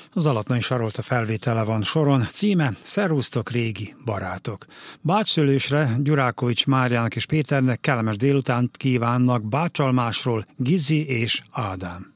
Az Alatnai Sarolta felvétele van soron, címe Szervusztok régi barátok. Bácsszülősre Gyurákovics Máriának és Péternek kellemes délutánt kívánnak Bácsalmásról Gizi és Ádám.